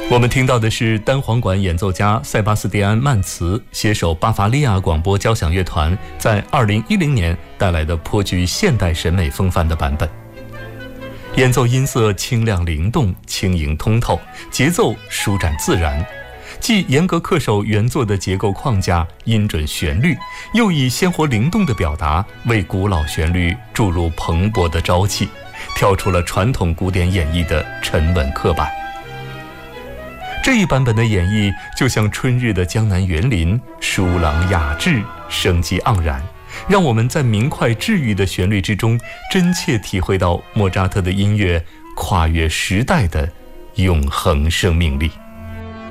我们听到的是单簧管演奏家塞巴斯蒂安·曼茨携手巴伐利亚广播交响乐团在2010年带来的颇具现代审美风范的版本。演奏音色清亮灵动，轻盈通透，节奏舒展自然，既严格恪守原作的结构框架，音准旋律，又以鲜活灵动的表达为古老旋律注入蓬勃的朝气，跳出了传统古典演绎的沉稳刻板。这一版本的演绎就像春日的江南园林，疏朗雅致，生机盎然，让我们在明快治愈的旋律之中真切体会到莫扎特的音乐跨越时代的永恒生命力。